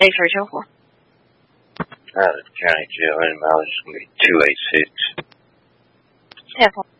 8494. The county jail in mileage is going to be 286. 10-4.